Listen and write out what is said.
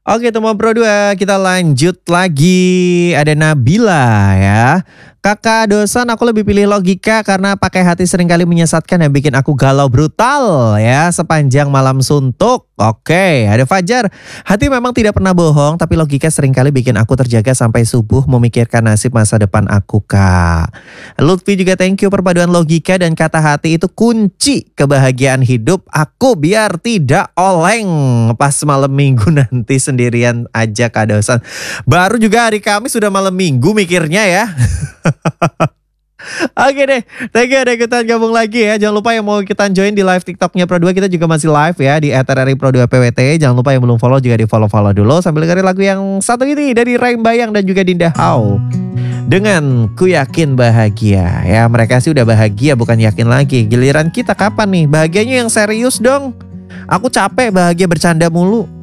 Oke teman Pro 2, kita lanjut lagi. Ada Nabila ya. Kakak dosen, aku lebih pilih logika karena pakai hati seringkali menyesatkan dan bikin aku galau brutal ya sepanjang malam suntuk. Oke, ada Fajar. Hati memang tidak pernah bohong, tapi logika seringkali bikin aku terjaga sampai subuh memikirkan nasib masa depan aku, Kak. Lutfi juga thank you, perpaduan logika dan kata hati itu kunci kebahagiaan hidup aku biar tidak oleng pas malam minggu nanti sendirian aja, Kak dosen. Baru juga hari Kamis sudah malam minggu mikirnya ya. Oke deh, thank you udah ikutan gabung lagi ya. Jangan lupa yang mau ikutan join di live TikToknya Pro 2, kita juga masih live ya di @RRI Pro 2 PWT. Jangan lupa yang belum follow juga di follow dulu sambil dengerin lagu yang satu ini dari Raim Bayang dan juga Dinda Hau. Dengan Ku Yakin Bahagia. Ya mereka sih udah bahagia, bukan yakin lagi. Giliran kita kapan nih? Bahagianya yang serius dong. Aku capek bahagia bercanda mulu.